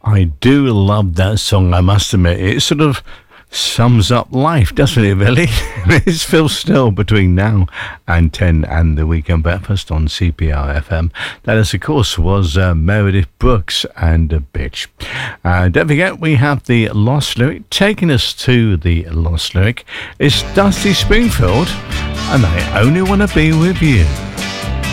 I do love that song, I must admit. It sort of sums up life, doesn't it, really? It's Phil Still between now and 10 and the Weekend Breakfast on CPR FM. That, of course, was Meredith Brooks and a Bitch. Don't forget, we have the Lost Lyric. Taking us to the Lost Lyric is Dusty Springfield, and I Only Want to Be With You.